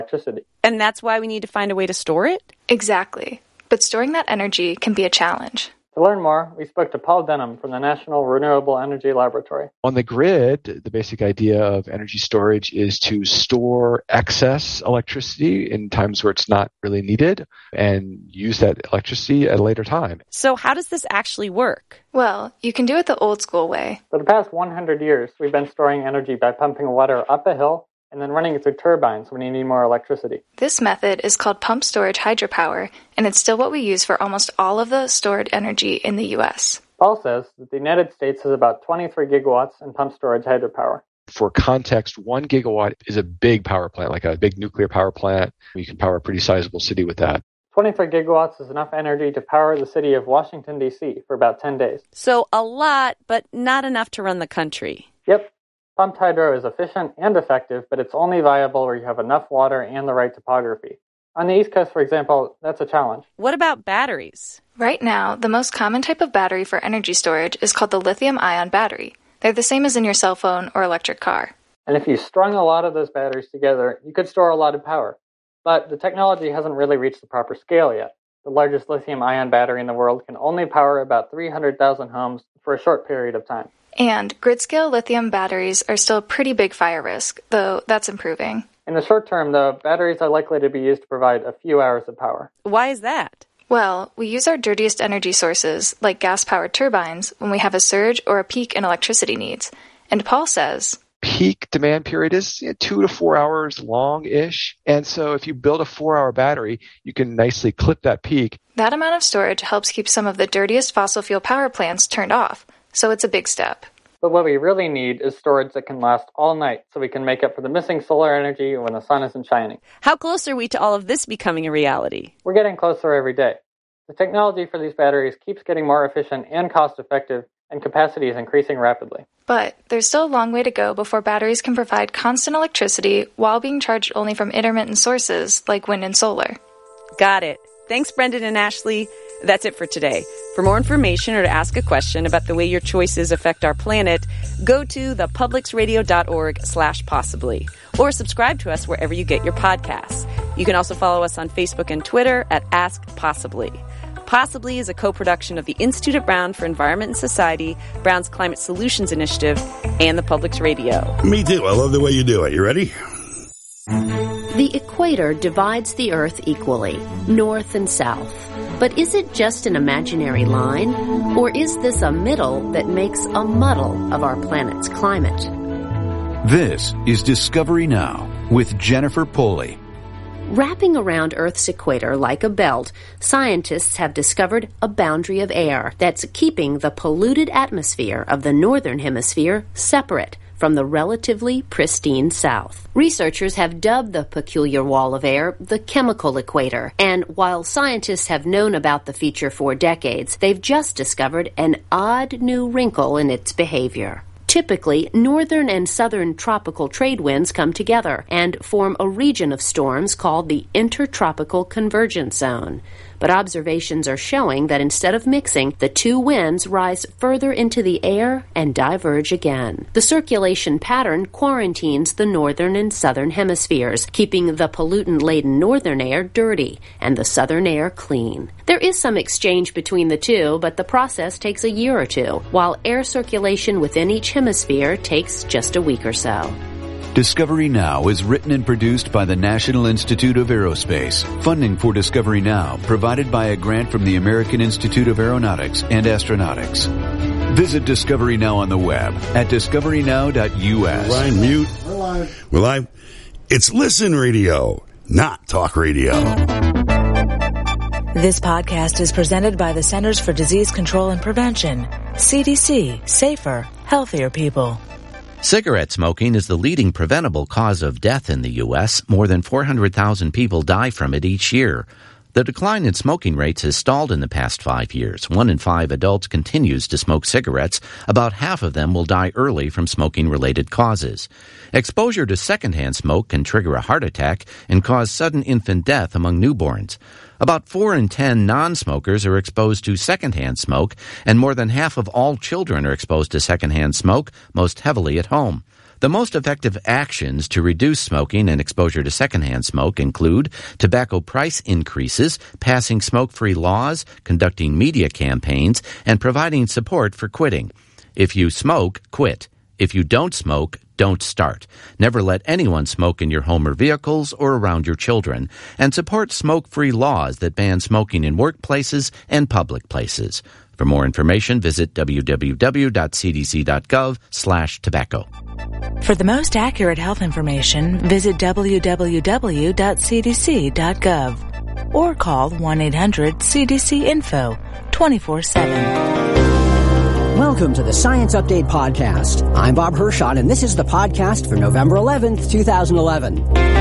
electricity. And that's why we need to find a way to store it? Exactly. But storing that energy can be a challenge. To learn more, we spoke to Paul Denham from the National Renewable Energy Laboratory. On the grid, the basic idea of energy storage is to store excess electricity in times where it's not really needed and use that electricity at a later time. So how does this actually work? Well, you can do it the old school way. For the past 100 years, we've been storing energy by pumping water up a hill and then running it through turbines when you need more electricity. This method is called pumped storage hydropower, and it's still what we use for almost all of the stored energy in the U.S. Paul says that the United States has about 23 gigawatts in pumped storage hydropower. For context, 1 gigawatt is a big power plant, like a big nuclear power plant. You can power a pretty sizable city with that. 23 gigawatts is enough energy to power the city of Washington, D.C. for about 10 days. So a lot, but not enough to run the country. Yep. Pumped hydro is efficient and effective, but it's only viable where you have enough water and the right topography. On the East Coast, for example, that's a challenge. What about batteries? Right now, the most common type of battery for energy storage is called the lithium-ion battery. They're the same as in your cell phone or electric car. And if you strung a lot of those batteries together, you could store a lot of power. But the technology hasn't really reached the proper scale yet. The largest lithium-ion battery in the world can only power about 300,000 homes for a short period of time. And grid-scale lithium batteries are still a pretty big fire risk, though that's improving. In the short term, though, batteries are likely to be used to provide a few hours of power. Why is that? Well, we use our dirtiest energy sources, like gas-powered turbines, when we have a surge or a peak in electricity needs. And Paul says, peak demand period is 2 to 4 hours long-ish. And so if you build a 4-hour battery, you can nicely clip that peak. That amount of storage helps keep some of the dirtiest fossil fuel power plants turned off. So it's a big step. But what we really need is storage that can last all night so we can make up for the missing solar energy when the sun isn't shining. How close are we to all of this becoming a reality? We're getting closer every day. The technology for these batteries keeps getting more efficient and cost-effective, and capacity is increasing rapidly. But there's still a long way to go before batteries can provide constant electricity while being charged only from intermittent sources like wind and solar. Got it. Thanks, Brendan and Ashley. That's it for today. For more information or to ask a question about the way your choices affect our planet, go to thepublicsradio.org/possibly or subscribe to us wherever you get your podcasts. You can also follow us on Facebook and Twitter at Ask Possibly. Possibly is a co-production of the Institute at Brown for Environment and Society, Brown's Climate Solutions Initiative, and the Public's Radio. Me too. I love the way you do it. You ready? The equator divides the Earth equally, north and south. But is it just an imaginary line? Or is this a middle that makes a muddle of our planet's climate? This is Discovery Now with Jennifer Poley. Wrapping around Earth's equator like a belt, scientists have discovered a boundary of air that's keeping the polluted atmosphere of the northern hemisphere separate from the relatively pristine south. Researchers have dubbed the peculiar wall of air the chemical equator, and while scientists have known about the feature for decades, they've just discovered an odd new wrinkle in its behavior. Typically, northern and southern tropical trade winds come together and form a region of storms called the Intertropical Convergence Zone. But observations are showing that instead of mixing, the two winds rise further into the air and diverge again. The circulation pattern quarantines the northern and southern hemispheres, keeping the pollutant-laden northern air dirty and the southern air clean. There is some exchange between the two, but the process takes a year or two, while air circulation within each hemisphere takes just a week or so. Discovery Now is written and produced by the National Institute of Aerospace. Funding for Discovery Now provided by a grant from the American Institute of Aeronautics and Astronautics. Visit Discovery Now on the web at discoverynow.us. Ryan, mute. We're live. It's Listen Radio, not Talk Radio. This podcast is presented by the Centers for Disease Control and Prevention. CDC. Safer, healthier people. Cigarette smoking is the leading preventable cause of death in the U.S. More than 400,000 people die from it each year. The decline in smoking rates has stalled in the past 5 years. 1 in 5 adults continues to smoke cigarettes. About half of them will die early from smoking-related causes. Exposure to secondhand smoke can trigger a heart attack and cause sudden infant death among newborns. About 4 in 10 non-smokers are exposed to secondhand smoke, and more than half of all children are exposed to secondhand smoke, most heavily at home. The most effective actions to reduce smoking and exposure to secondhand smoke include tobacco price increases, passing smoke-free laws, conducting media campaigns, and providing support for quitting. If you smoke, quit. If you don't smoke, don't start. Never let anyone smoke in your home or vehicles or around your children. And support smoke-free laws that ban smoking in workplaces and public places. For more information, visit www.cdc.gov/tobacco. For the most accurate health information, visit www.cdc.gov or call 1-800-CDC-INFO 24/7. Welcome to the Science Update Podcast. I'm Bob Hershon, and this is the podcast for November 11th, 2011.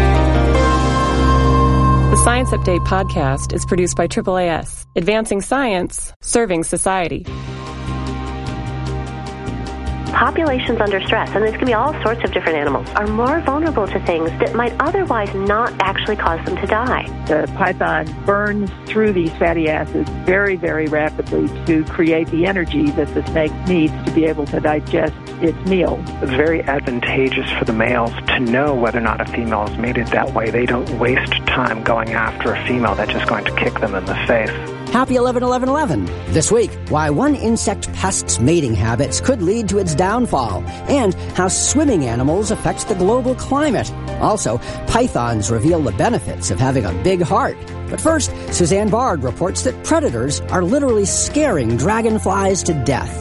The Science Update Podcast is produced by AAAS, advancing science, serving society. Populations under stress, and this can be all sorts of different animals, are more vulnerable to things that might otherwise not actually cause them to die. The python burns through these fatty acids very, very rapidly to create the energy that the snake needs to be able to digest its meal. It's very advantageous for the males to know whether or not a female is mated. That way they don't waste time going after a female that's just going to kick them in the face. Happy 11/11/11. This week, why one insect pest's mating habits could lead to its downfall, and how swimming animals affect the global climate. Also, pythons reveal the benefits of having a big heart. But first, Suzanne Bard reports that predators are literally scaring dragonflies to death.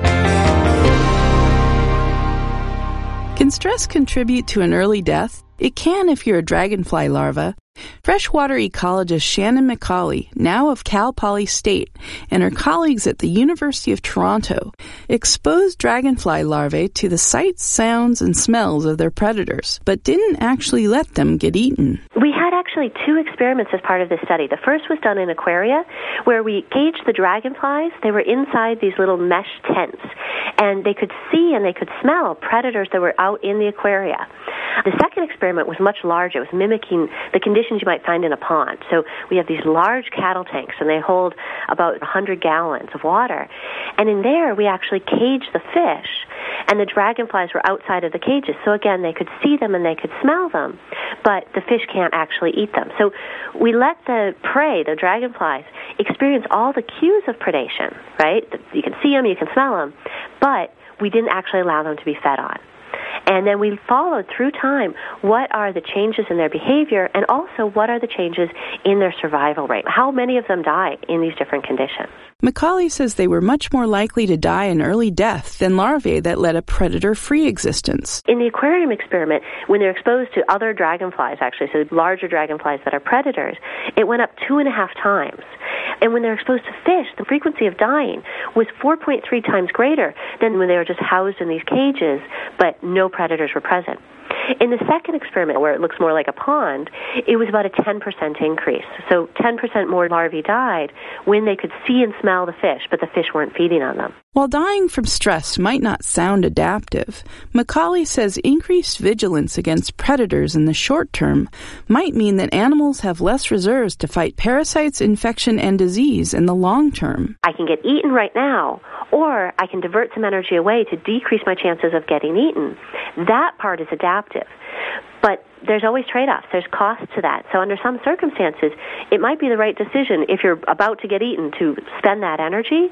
Can stress contribute to an early death? It can if you're a dragonfly larva. Freshwater ecologist Shannon McCauley, now of Cal Poly State, and her colleagues at the University of Toronto, exposed dragonfly larvae to the sights, sounds, and smells of their predators, but didn't actually let them get eaten. We had actually two experiments as part of this study. The first was done in aquaria, where we caged the dragonflies. They were inside these little mesh tents, and they could see and they could smell predators that were out in the aquaria. The second experiment was much larger. It was mimicking the conditions you might find in a pond. So we have these large cattle tanks, and they hold about 100 gallons of water. And in there, we actually caged the fish, and the dragonflies were outside of the cages. So again, they could see them and they could smell them, but the fish can't actually eat them. So we let the prey, the dragonflies, experience all the cues of predation, right? You can see them, you can smell them, but we didn't actually allow them to be fed on. And then we followed through time what are the changes in their behavior, and also what are the changes in their survival rate. How many of them die in these different conditions? McCauley says they were much more likely to die an early death than larvae that led a predator-free existence. In the aquarium experiment, when they're exposed to other dragonflies, actually, so larger dragonflies that are predators, it went up 2.5 times. And when they're exposed to fish, the frequency of dying was 4.3 times greater than when they were just housed in these cages, but no predators were present. In the second experiment, where it looks more like a pond, it was about a 10% increase. So 10% more larvae died when they could see and smell the fish, but the fish weren't feeding on them. While dying from stress might not sound adaptive, McCauley says increased vigilance against predators in the short term might mean that animals have less reserves to fight parasites, infection, and disease in the long term. I can get eaten right now, or I can divert some energy away to decrease my chances of getting eaten. That part is adaptive. But there's always trade-offs. There's costs to that. So under some circumstances, it might be the right decision if you're about to get eaten to spend that energy,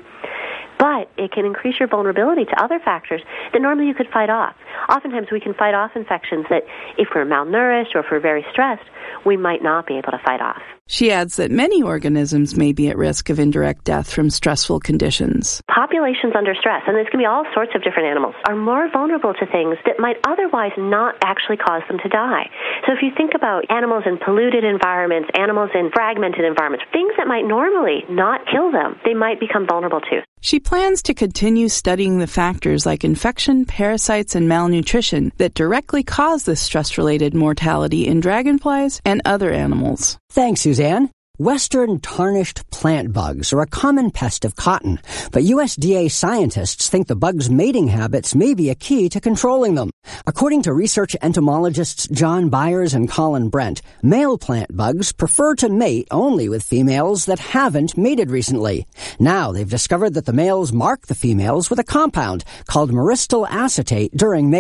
but it can increase your vulnerability to other factors that normally you could fight off. Oftentimes we can fight off infections that if we're malnourished or if we're very stressed, we might not be able to fight off. She adds that many organisms may be at risk of indirect death from stressful conditions. Populations under stress, and this can be all sorts of different animals, are more vulnerable to things that might otherwise not actually cause them to die. So if you think about animals in polluted environments, animals in fragmented environments, things that might normally not kill them, they might become vulnerable to. She plans to continue studying the factors like infection, parasites, and malnutrition that directly cause this stress-related mortality in dragonflies and other animals. Thanks, Suzanne. Western tarnished plant bugs are a common pest of cotton, but USDA scientists think the bugs' mating habits may be a key to controlling them. According to research entomologists John Byers and Colin Brent, male plant bugs prefer to mate only with females that haven't mated recently. Now they've discovered that the males mark the females with a compound called myristyl acetate during mating.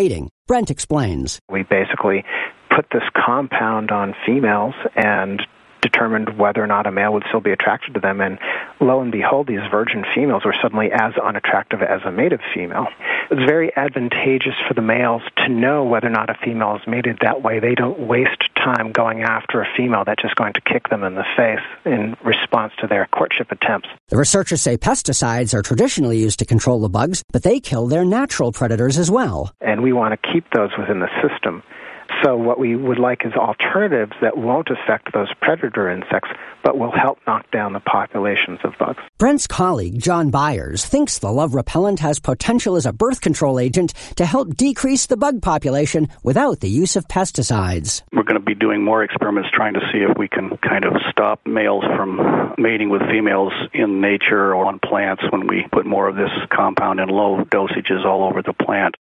Brent explains. We basically put this compound on females and determined whether or not a male would still be attracted to them, and lo and behold, these virgin females were suddenly as unattractive as a mated female. It's very advantageous for the males to know whether or not a female is mated. That way they don't waste time going after a female that's just going to kick them in the face in response to their courtship attempts. The researchers say pesticides are traditionally used to control the bugs, but they kill their natural predators as well. And we want to keep those within the system. So what we would like is alternatives that won't affect those predator insects, but will help knock down the populations of bugs. Brent's colleague, John Byers, thinks the Love Repellent has potential as a birth control agent to help decrease the bug population without the use of pesticides. We're going to be doing more experiments trying to see if we can kind of stop males from mating with females in nature or on plants when we put more of this compound in low dosages all over the plant.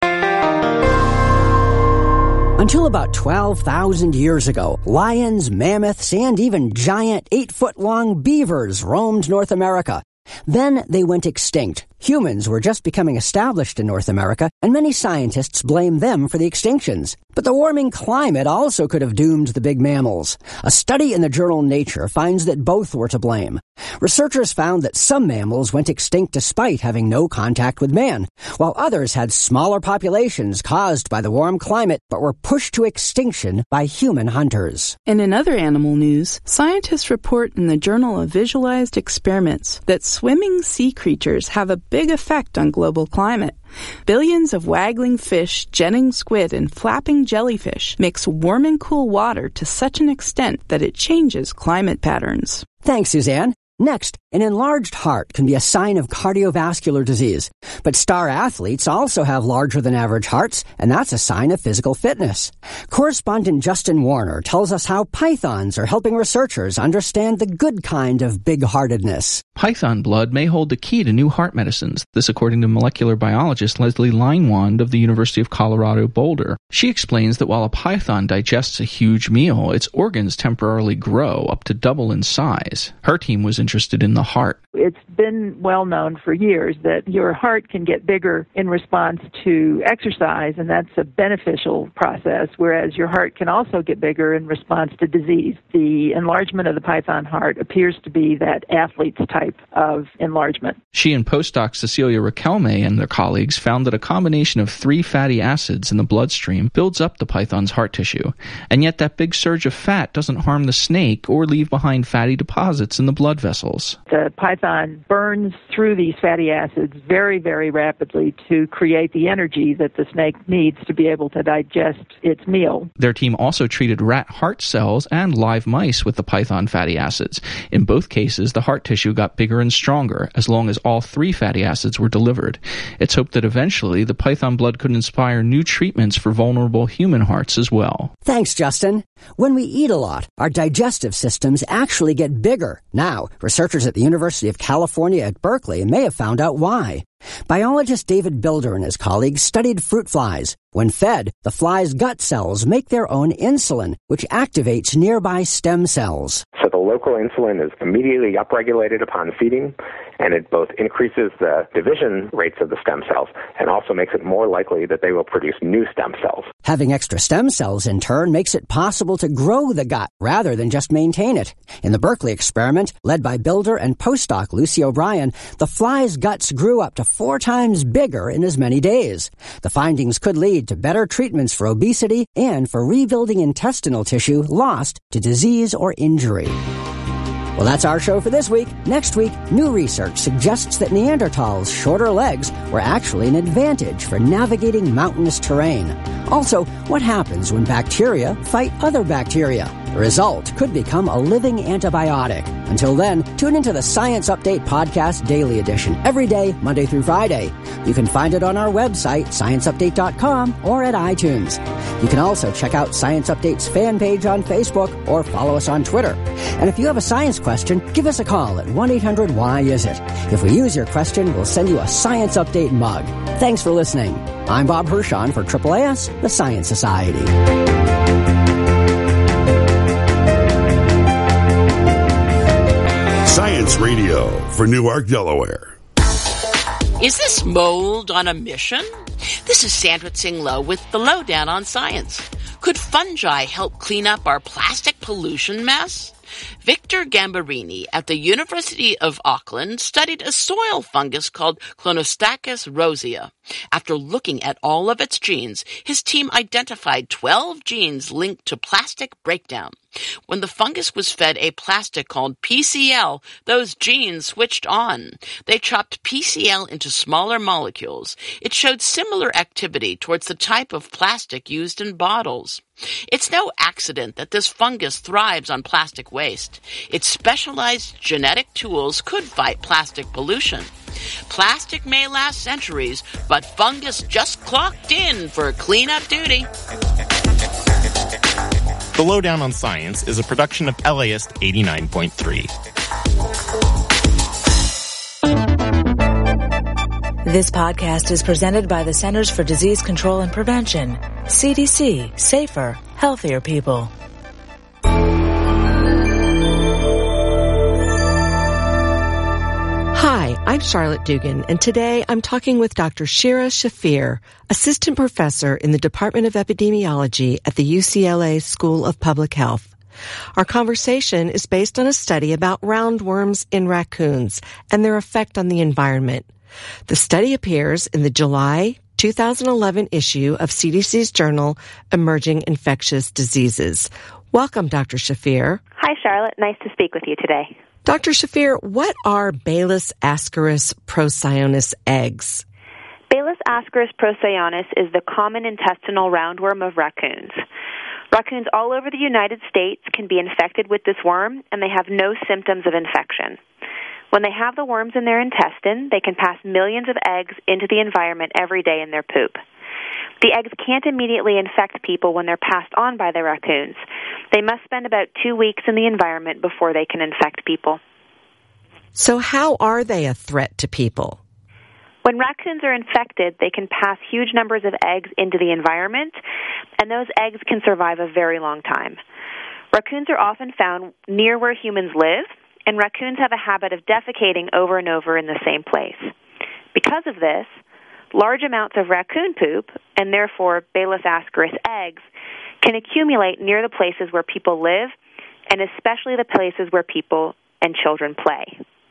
Until about 12,000 years ago, lions, mammoths, and even giant 8-foot-long beavers roamed North America. Then they went extinct. Humans were just becoming established in North America, and many scientists blame them for the extinctions. But the warming climate also could have doomed the big mammals. A study in the journal Nature finds that both were to blame. Researchers found that some mammals went extinct despite having no contact with man, while others had smaller populations caused by the warm climate but were pushed to extinction by human hunters. And in other animal news, scientists report in the Journal of Visualized Experiments that swimming sea creatures have a big effect on global climate. Billions of waggling fish, jetting squid, and flapping jellyfish mix warm and cool water to such an extent that it changes climate patterns. Thanks, Suzanne. Next, an enlarged heart can be a sign of cardiovascular disease. But star athletes also have larger-than-average hearts, and that's a sign of physical fitness. Correspondent Justin Warner tells us how pythons are helping researchers understand the good kind of big-heartedness. Python blood may hold the key to new heart medicines. This according to molecular biologist Leslie Linewand of the University of Colorado Boulder. She explains that while a python digests a huge meal, its organs temporarily grow up to double in size. Her team was interested in the heart. It's been well known for years that your heart can get bigger in response to exercise, and that's a beneficial process, whereas your heart can also get bigger in response to disease. The enlargement of the python heart appears to be that athlete's type of enlargement. She and postdoc Cecilia Raquelme and their colleagues found that a combination of 3 fatty acids in the bloodstream builds up the python's heart tissue, and yet that big surge of fat doesn't harm the snake or leave behind fatty deposits in the blood vessels. The python burns through these fatty acids very, very rapidly to create the energy that the snake needs to be able to digest its meal. Their team also treated rat heart cells and live mice with the python fatty acids. In both cases, the heart tissue got bigger and stronger as long as all 3 fatty acids were delivered. It's hoped that eventually the python blood could inspire new treatments for vulnerable human hearts as well. Thanks, Justin. When we eat a lot, our digestive systems actually get bigger. Now, researchers at the University of California at Berkeley may have found out why. Biologist David Bilder and his colleagues studied fruit flies. When fed, the fly's gut cells make their own insulin, which activates nearby stem cells. So the local insulin is immediately upregulated upon feeding, and it both increases the division rates of the stem cells and also makes it more likely that they will produce new stem cells. Having extra stem cells, in turn, makes it possible to grow the gut rather than just maintain it. In the Berkeley experiment, led by Bilder and postdoc Lucy O'Brien, the fly's guts grew up to 4 times bigger in as many days. The findings could lead to better treatments for obesity and for rebuilding intestinal tissue lost to disease or injury. Well, that's our show for this week. Next week, new research suggests that Neanderthals' shorter legs were actually an advantage for navigating mountainous terrain. Also, what happens when bacteria fight other bacteria? The result could become a living antibiotic. Until then, tune into the Science Update Podcast Daily Edition every day, Monday through Friday. You can find it on our website, scienceupdate.com, or at iTunes. You can also check out Science Update's fan page on Facebook or follow us on Twitter. And if you have a science question, give us a call at 1-800-WHY-IS-IT. If we use your question, we'll send you a Science Update mug. Thanks for listening. I'm Bob Hirshon for AAAS, the Science Society. Science Radio for Newark, Delaware. Is this mold on a mission? This is Sandra Tsing Loh with the Lowdown on Science. Could fungi help clean up our plastic pollution mess? Victor Gambarini at the University of Auckland studied a soil fungus called Clonostochus rosea. After looking at all of its genes, his team identified 12 genes linked to plastic breakdown. When the fungus was fed a plastic called PCl, those genes switched on. They chopped PCl into smaller molecules. It showed similar activity towards the type of plastic used in bottles. It's no accident that this fungus thrives on plastic waste. Its specialized genetic tools could fight plastic pollution. Plastic may last centuries, but fungus just clocked in for cleanup duty. The Lowdown on Science is a production of LAist 89.3. This podcast is presented by the Centers for Disease Control and Prevention. CDC. Safer, healthier people. Hi, I'm Charlotte Dugan, and today I'm talking with Dr. Shira Shafir, assistant professor in the Department of Epidemiology at the UCLA School of Public Health. Our conversation is based on a study about roundworms in raccoons and their effect on the environment. The study appears in the July 2011 issue of CDC's journal, Emerging Infectious Diseases. Welcome, Dr. Shafir. Hi, Charlotte. Nice to speak with you today. Dr. Shafir, what are Balis ascaris procyon eggs? Balis ascaris procyon is the common intestinal roundworm of raccoons. Raccoons all over the United States can be infected with this worm, and they have no symptoms of infection. When they have the worms in their intestine, they can pass millions of eggs into the environment every day in their poop. The eggs can't immediately infect people when they're passed on by the raccoons. They must spend about 2 weeks in the environment before they can infect people. So how are they a threat to people? When raccoons are infected, they can pass huge numbers of eggs into the environment, and those eggs can survive a very long time. Raccoons are often found near where humans live, and raccoons have a habit of defecating over and over in the same place. Because of this, large amounts of raccoon poop, and therefore Balis ascaris eggs, can accumulate near the places where people live, and especially the places where people and children play.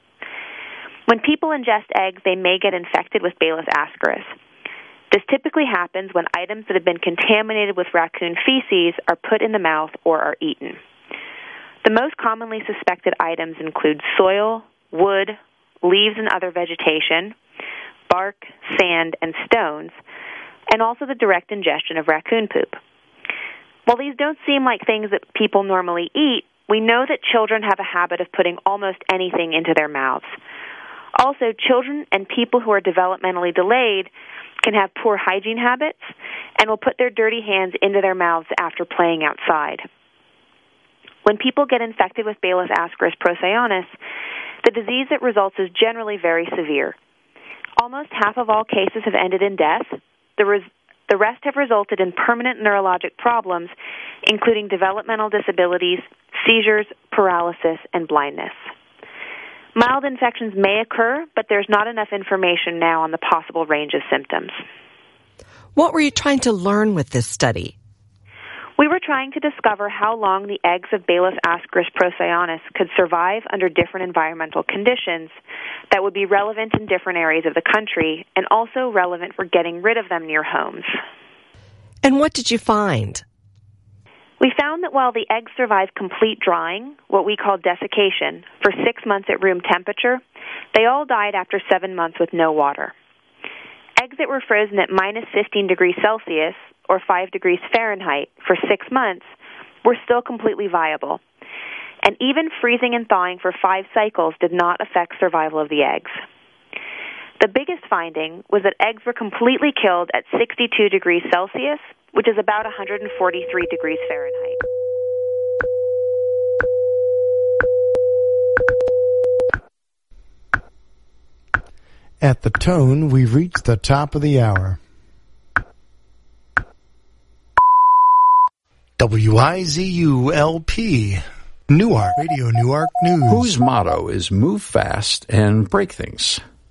When people ingest eggs, they may get infected with Balis ascaris. This typically happens when items that have been contaminated with raccoon feces are put in the mouth or are eaten. The most commonly suspected items include soil, wood, leaves and other vegetation, bark, sand, and stones, and also the direct ingestion of raccoon poop. While these don't seem like things that people normally eat, we know that children have a habit of putting almost anything into their mouths. Also, children and people who are developmentally delayed can have poor hygiene habits and will put their dirty hands into their mouths after playing outside. When people get infected with Balis ascaris procyon, the disease that results is generally very severe. Almost half of all cases have ended in death. The rest have resulted in permanent neurologic problems, including developmental disabilities, seizures, paralysis, and blindness. Mild infections may occur, but there's not enough information now on the possible range of symptoms. What were you trying to learn with this study? We were trying to discover how long the eggs of Balis ascaris procyon could survive under different environmental conditions that would be relevant in different areas of the country and also relevant for getting rid of them near homes. And what did you find? We found that while the eggs survived complete drying, what we call desiccation, for 6 months at room temperature, they all died after 7 months with no water. Eggs that were frozen at minus 15 degrees Celsius or 5 degrees Fahrenheit for 6 months were still completely viable. And even freezing and thawing for 5 cycles did not affect survival of the eggs. The biggest finding was that eggs were completely killed at 62 degrees Celsius, which is about 143 degrees Fahrenheit. At the tone, we've reached the top of the hour. WIZU-LP, Newark, Radio Newark News. Whose motto is move fast and break things?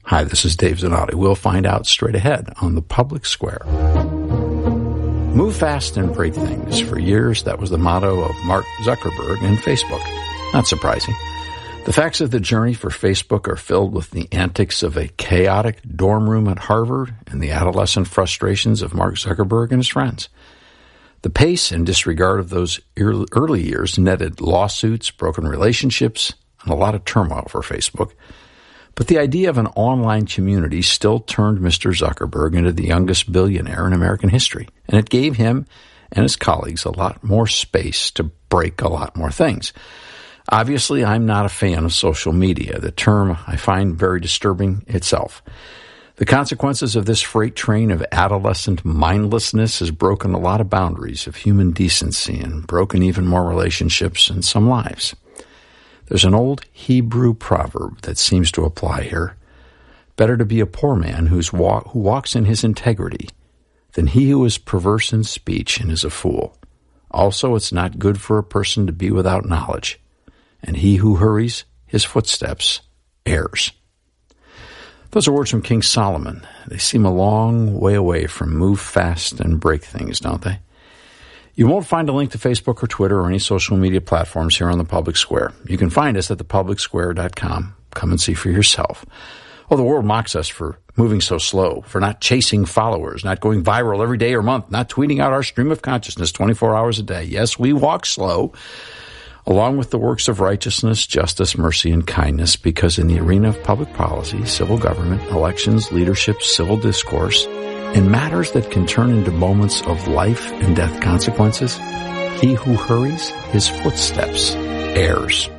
Hi, this is Dave Zanotti. We'll find out straight ahead on the Public Square. Move fast and break things. For years, that was the motto of Mark Zuckerberg and Facebook. Not surprising. The facts of the journey for Facebook are filled with the antics of a chaotic dorm room at Harvard and the adolescent frustrations of Mark Zuckerberg and his friends. The pace and disregard of those early years netted lawsuits, broken relationships, and a lot of turmoil for Facebook. But the idea of an online community still turned Mr. Zuckerberg into the youngest billionaire in American history, and it gave him and his colleagues a lot more space to break a lot more things. Obviously, I'm not a fan of social media, the term I find very disturbing itself. The consequences of this freight train of adolescent mindlessness has broken a lot of boundaries of human decency and broken even more relationships and some lives. There's an old Hebrew proverb that seems to apply here. Better to be a poor man who walks in his integrity than he who is perverse in speech and is a fool. Also, it's not good for a person to be without knowledge, and he who hurries his footsteps errs. Those are words from King Solomon. They seem a long way away from move fast and break things, don't they? You won't find a link to Facebook or Twitter or any social media platforms here on the Public Square. You can find us at thepublicsquare.com. Come and see for yourself. Oh, the world mocks us for moving so slow, for not chasing followers, not going viral every day or month, not tweeting out our stream of consciousness 24 hours a day. Yes, we walk slow, along with the works of righteousness, justice, mercy, and kindness, because in the arena of public policy, civil government, elections, leadership, civil discourse, in matters that can turn into moments of life and death consequences, he who hurries his footsteps errs.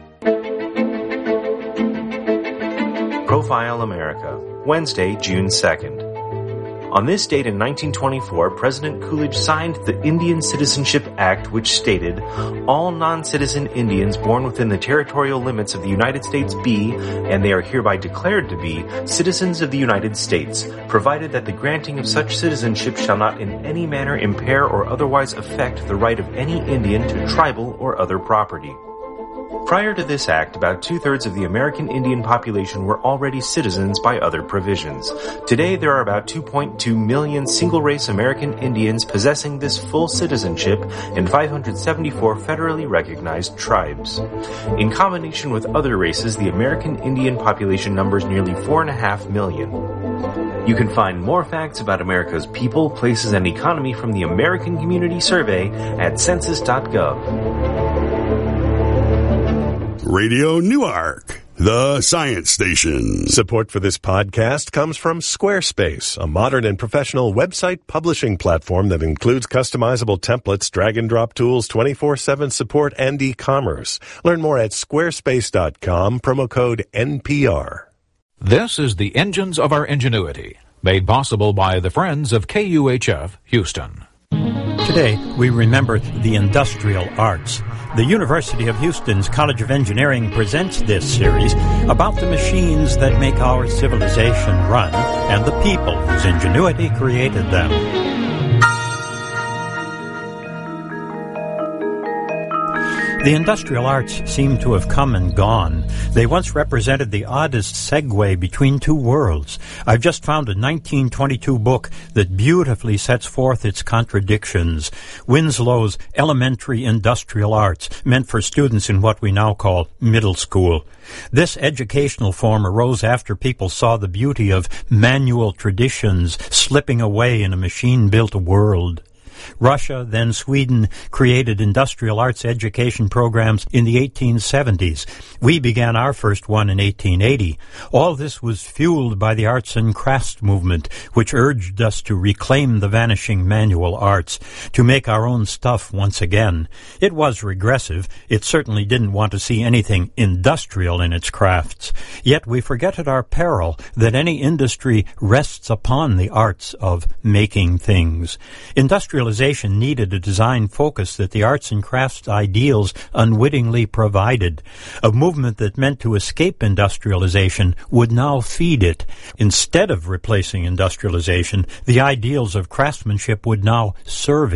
Profile America, Wednesday, June 2nd. On this date in 1924, President Coolidge signed the Indian Citizenship Act, which stated, all non-citizen Indians born within the territorial limits of the United States be, and they are hereby declared to be, citizens of the United States, provided that the granting of such citizenship shall not in any manner impair or otherwise affect the right of any Indian to tribal or other property. Prior to this act, about two-thirds of the American Indian population were already citizens by other provisions. Today, there are about 2.2 million single-race American Indians possessing this full citizenship and 574 federally recognized tribes. In combination with other races, the American Indian population numbers nearly 4.5 million. You can find more facts about America's people, places, and economy from the American Community Survey at census.gov. Radio Newark, the science station. Support for this podcast comes from Squarespace, a modern and professional website publishing platform that includes customizable templates, drag-and-drop tools, 24/7 support, and e-commerce. Learn more at squarespace.com, promo code NPR. This is the Engines of Our Ingenuity, made possible by the Friends of KUHF Houston. Today, we remember the industrial arts. The University of Houston's College of Engineering presents this series about the machines that make our civilization run and the people whose ingenuity created them. The industrial arts seem to have come and gone. They once represented the oddest segue between two worlds. I've just found a 1922 book that beautifully sets forth its contradictions. Winslow's Elementary Industrial Arts, meant for students in what we now call middle school. This educational form arose after people saw the beauty of manual traditions slipping away in a machine-built world. Russia, then Sweden, created industrial arts education programs in the 1870s. We began our first one in 1880. All this was fueled by the arts and crafts movement, which urged us to reclaim the vanishing manual arts, to make our own stuff once again. It was regressive. It certainly didn't want to see anything industrial in its crafts. Yet we forget at our peril that any industry rests upon the arts of making things. Industrialization needed a design focus that the arts and crafts ideals unwittingly provided. A movement that meant to escape industrialization would now feed it. Instead of replacing industrialization, the ideals of craftsmanship would now serve it.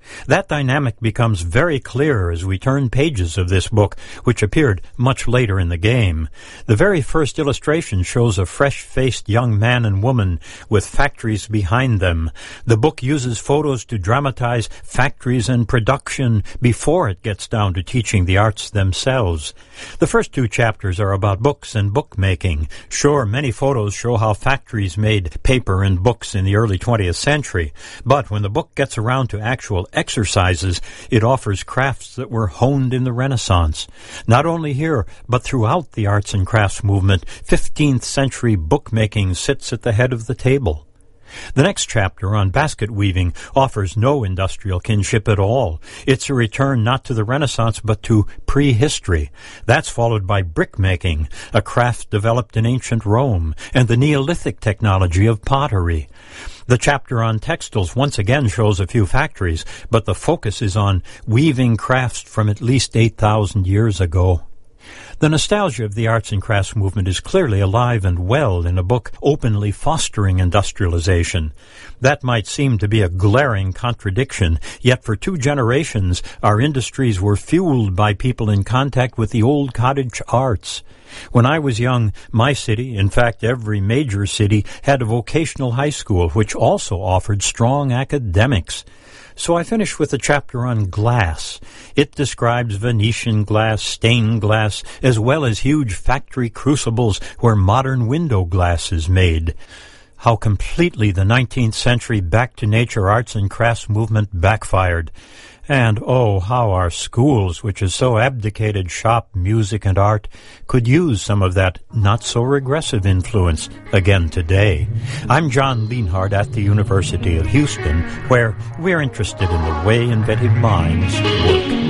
That dynamic becomes very clear as we turn pages of this book, which appeared much later in the game. The very first illustration shows a fresh-faced young man and woman with factories behind them. The book uses photos to dramatize factories and production before it gets down to teaching the arts themselves. The first 2 chapters are about books and bookmaking. Sure, many photos show how factories made paper and books in the early 20th century, but when the book gets around to actual exercises, it offers crafts that were honed in the Renaissance. Not only here, but throughout the arts and crafts movement, 15th century bookmaking sits at the head of the table. The next chapter on basket weaving offers no industrial kinship at all. It's a return not to the Renaissance but to prehistory. That's followed by brickmaking, a craft developed in ancient Rome, and the Neolithic technology of pottery. The chapter on textiles once again shows a few factories, but the focus is on weaving crafts from at least 8,000 years ago. The nostalgia of the arts and crafts movement is clearly alive and well in a book openly fostering industrialization. That might seem to be a glaring contradiction, yet for 2 generations our industries were fueled by people in contact with the old cottage arts. When I was young, my city, in fact every major city, had a vocational high school which also offered strong academics. So I finish with a chapter on glass. It describes Venetian glass, stained glass, as well as huge factory crucibles where modern window glass is made. How completely the 19th century back-to-nature arts and crafts movement backfired. And, oh, how our schools, which is so abdicated shop, music, and art, could use some of that not-so-regressive influence again today. I'm John Lienhard at the University of Houston, where we're interested in the way inventive minds work.